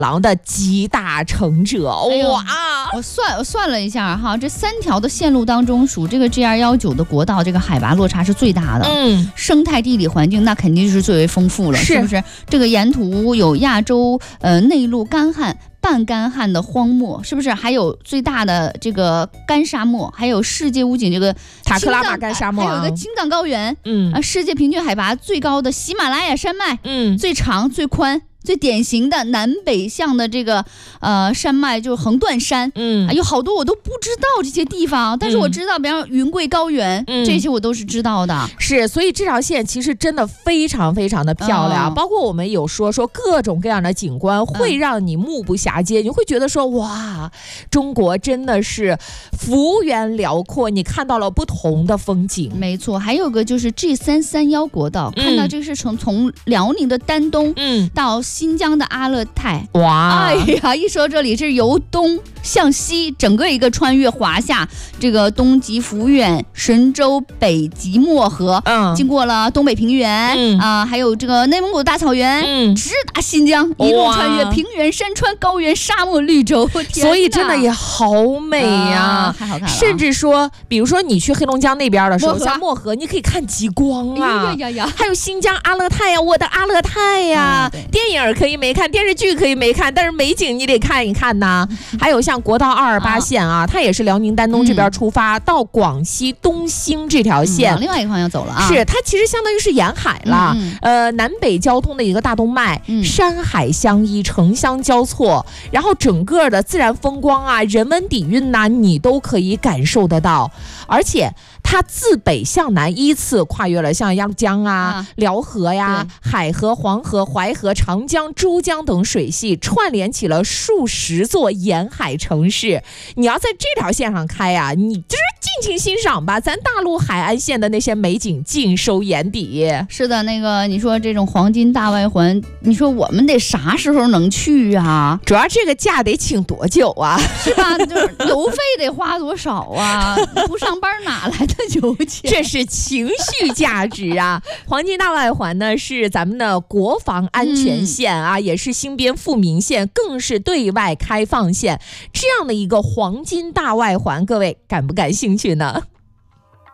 廊的集大成者。哇！ 我算了一下哈，这3条的线路当中，属这个 GR19的国道，这个海拔落差是最大的。生态地理环境那肯定是最为丰富了，是不是？这个沿途有亚洲内陆干旱、半干旱的荒漠，是不是？还有最大的这个干沙漠，还有世界五景这个塔克拉玛干沙漠， 还有一个青藏高原，世界平均海拔最高的喜马拉雅山脉，最长最宽。最典型的南北向的这个山脉就是横断山，有好多我都不知道这些地方，但是我知道，比方云贵高原，这些我都是知道的。 是，所以这条线其实真的非常非常的漂亮，包括我们有说各种各样的景观会让你目不暇接，你会觉得说哇，中国真的是幅员辽阔，你看到了不同的风景。 没错，还有个就是 G331国道，看到这个是从辽宁的丹东到新疆的阿勒泰。 哇， 哎呀，一说这里是由东向西，整个一个穿越华夏，这个东极福远、神州、北极漠河，经过了东北平原，还有这个内蒙古大草原，直达新疆，一路穿越平原、山川、高原、沙漠、绿洲， 所以真的也好美呀， 太好看了。 甚至说，比如说你去黑龙江那边的时候，像漠河，你可以看极光啊，还有新疆阿勒泰呀，我的阿勒泰呀，电影可以没看，电视剧可以没看，但是美景你得看一看呐。还有像国道228线啊，它也是辽宁丹东这边出发，到广西东兴这条线， 往另外一个方向走了啊。 是，它其实相当于是沿海了，南北交通的一个大动脉，山海相依，城乡交错，然后整个的自然风光啊，人文底蕴呐，你都可以感受得到，而且它自北向南依次跨越了像鸭绿江啊、辽河呀、海河、黄河、淮河、长江、珠江等水系，串联起了数十座沿海城市。你要在这条线上开啊，你就是尽情欣赏吧，咱大陆海岸线的那些美景尽收眼底。 是的，那个你说这种黄金大外环，你说我们得啥时候能去啊？ 主要这个假得请多久啊？ 是吧？就是邮费得花多少啊？不上班哪来的油钱？ 这是情绪价值啊！黄金大外环呢是咱们的国防安全线啊，也是新编富民线，更是对外开放线。这样的一个黄金大外环，各位感不感兴趣呢？